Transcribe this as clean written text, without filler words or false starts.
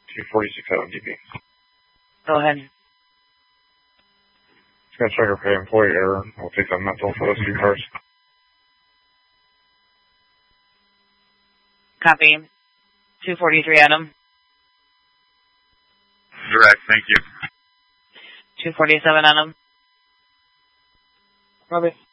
246 Adam DP. Go ahead. Just gonna check or pay employee error. I'll take that mental for those 2 cars. Copy. 243 Adam. Direct, thank you. 247 Adam. Copy.